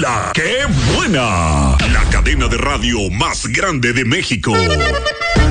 ¡La que buena! La cadena de radio más grande de México.